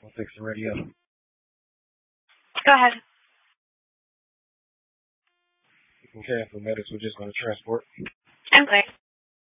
We'll fix the radio. Go ahead. Okay, for medics, we're just going to transport. I'm clear.